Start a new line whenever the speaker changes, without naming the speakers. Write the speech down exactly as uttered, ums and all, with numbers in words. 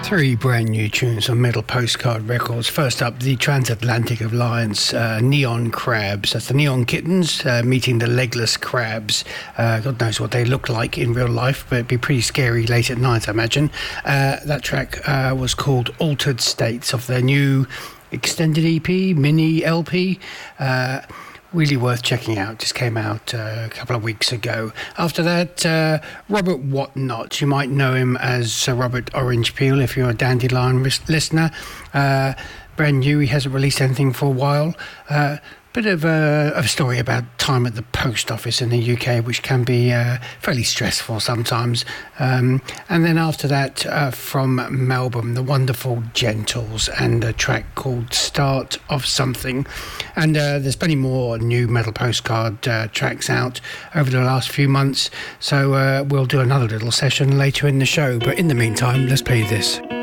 Three brand new tunes on Metal Postcard Records. First up, the Transatlantic Alliance, uh, Neon Crabs. That's the Neon Kittens uh, meeting the Legless Crabs. Uh, God knows what they look like in real life, but it'd be pretty scary late at night, I imagine. Uh, that track uh, was called Altered States of their new extended E P, mini L P. Uh, Really worth checking out. Just came out uh, a couple of weeks ago. After that, uh, Robert Whatnot. You might know him as Sir Robert Orange Peel if you're a Dandelion ris- listener. Uh, brand new. He hasn't released anything for a while. Uh, bit of a, of a story about time at the post office in the U K, which can be uh, fairly stressful sometimes. Um, and then after that, uh, from Melbourne, the wonderful Gentles and a track called Start of Something. And uh, there's plenty more new Metal Postcard uh, tracks out over the last few months. So uh, we'll do another little session later in the show. But in the meantime, let's play this.